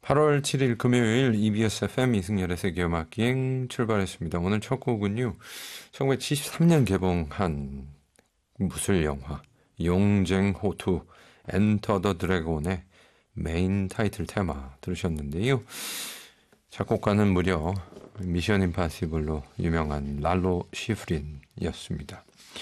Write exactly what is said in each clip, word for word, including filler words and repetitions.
팔월 칠일 금요일 이비에스 에프엠 이승열의 세계음악기행 출발했습니다. 오늘 첫 곡은요, 천구백칠십삼년 개봉한 무술 영화 용쟁호투 엔터 더 드래곤의 메인 타이틀 테마 들으셨는데요. 작곡가는 무려 미션 임파서블로 유명한 랄로 시프린이었습니다.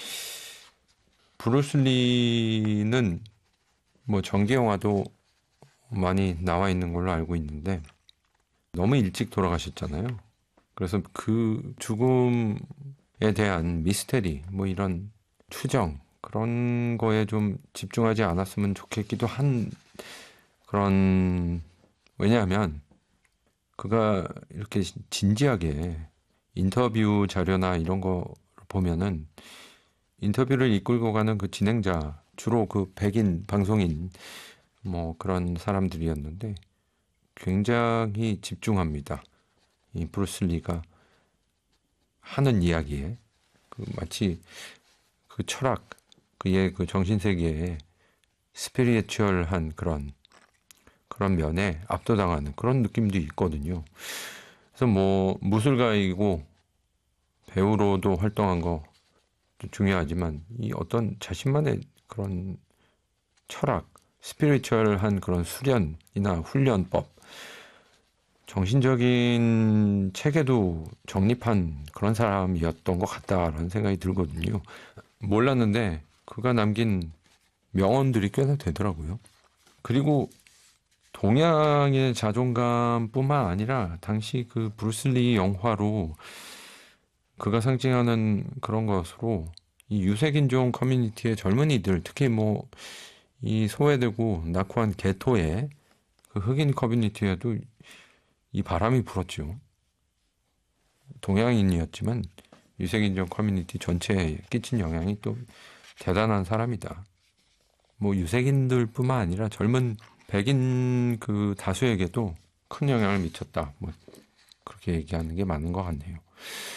브루스 리는 뭐 전개 영화도 많이 나와 있는 걸로 알고 있는데 너무 일찍 돌아가셨잖아요. 그래서 그 죽음에 대한 미스테리, 뭐 이런 추정, 그런 거에 좀 집중하지 않았으면 좋겠기도 한 그런, 왜냐하면 그가 이렇게 진지하게 인터뷰 자료나 이런 거 보면은 인터뷰를 이끌고 가는 그 진행자, 주로 그 백인 방송인 뭐 그런 사람들이었는데 굉장히 집중합니다. 이 브루스 리가 하는 이야기에 그 마치 그 철학, 그의 그 정신세계에 스피리추얼한 그런 그런 면에 압도당하는 그런 느낌도 있거든요. 그래서 뭐 무술가이고 배우로도 활동한 거 중요하지만 이 어떤 자신만의 그런 철학, 스피리추얼한 그런 수련이나 훈련법, 정신적인 체계도 정립한 그런 사람이었던 것 같다라는 생각이 들거든요. 몰랐는데 그가 남긴 명언들이 꽤나 되더라고요. 그리고 동양의 자존감뿐만 아니라 당시 그 브루슬리 영화로 그가 상징하는 그런 것으로 이 유색인종 커뮤니티의 젊은이들, 특히 뭐 이 소외되고 낙후한 개토의 그 흑인 커뮤니티에도 이 바람이 불었죠. 동양인이었지만 유색인종 커뮤니티 전체에 끼친 영향이 또 대단한 사람이다. 뭐 유색인들뿐만 아니라 젊은 백인 그 다수에게도 큰 영향을 미쳤다. 뭐 그렇게 얘기하는 게 맞는 것 같네요.